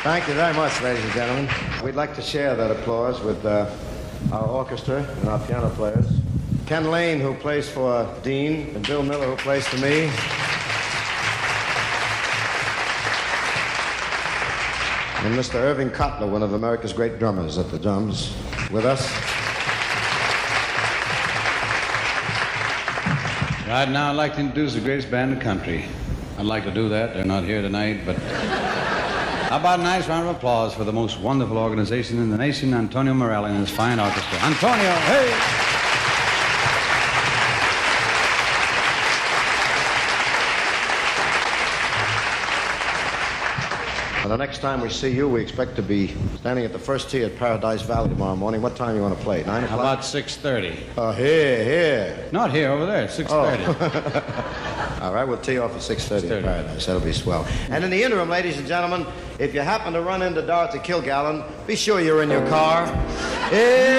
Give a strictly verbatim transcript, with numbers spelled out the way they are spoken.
Thank you very much, ladies and gentlemen. We'd like to share that applause with uh, our orchestra and our piano players. Ken Lane, who plays for Dean, and Bill Miller, who plays for me. And Mister Irving Kotler, one of America's great drummers, at the drums with us. Right now, I'd like to introduce the greatest band in the country. I'd like to do that. They're not here tonight, but how about a nice round of applause for the most wonderful organization in the nation, Antonio Morelli and his fine orchestra. Antonio, hey! And the next time we see you, we expect to be standing at the first tee at Paradise Valley tomorrow morning. What time do you want to play? Nine o'clock? How about six thirty? Oh, here, here. Not here, over there, six thirty. Oh. All right, we'll tee off at six thirty at Paradise. That'll be swell. And in the interim, ladies and gentlemen, if you happen to run into Dorothy Kilgallen, be sure you're in your car.